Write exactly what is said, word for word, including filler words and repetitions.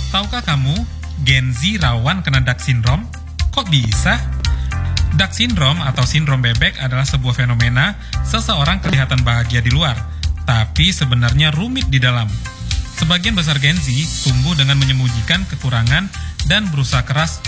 Tahukah kamu, Gen Z rawan kena Duck Syndrome? Kok bisa? Duck Syndrome atau sindrom bebek adalah sebuah fenomena seseorang kelihatan bahagia di luar, tapi sebenarnya rumit di dalam. Sebagian besar Gen Z tumbuh dengan menyembunyikan kekurangan dan berusaha keras